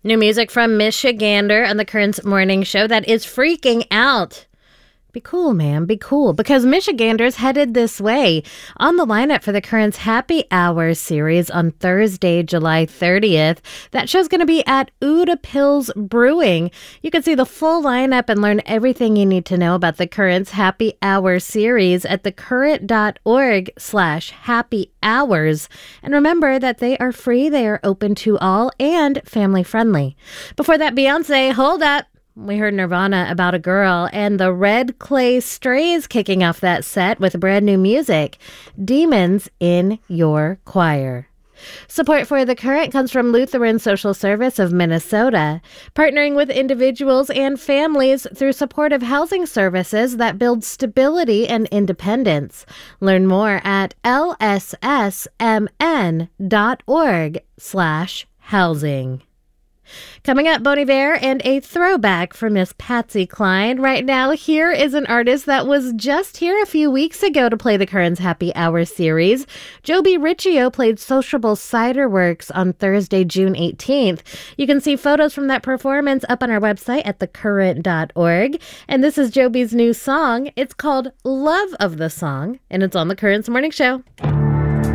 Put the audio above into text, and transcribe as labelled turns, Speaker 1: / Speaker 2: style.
Speaker 1: New music from Michigander on the Currents Morning Show that is freaking out. Be cool, man. Be cool. Because Michigander's headed this way. On the lineup for the Currents Happy Hour series on Thursday, July 30th. That show's going to be at Uda Pills Brewing. You can see the full lineup and learn everything you need to know about the Currents Happy Hour series at thecurrent.org/happy hours. And remember that they are free, they are open to all, and family friendly. Before that, Beyonce, hold up. We heard Nirvana, About a Girl, and the Red Clay Strays kicking off that set with brand new music, Demons in Your Choir. Support for The Current comes from Lutheran Social Service of Minnesota, partnering with individuals and families through supportive housing services that build stability and independence. Learn more at lssmn.org/housing. Coming up, Bon Iver and a throwback for Miss Patsy Cline. Right now, here is an artist that was just here a few weeks ago to play the Currents Happy Hour series. Joby Riccio played Sociable Cider Works on Thursday, June 18th. You can see photos from that performance up on our website at thecurrent.org. And this is Joby's new song. It's called Love of the Song, and it's on the Currents Morning Show.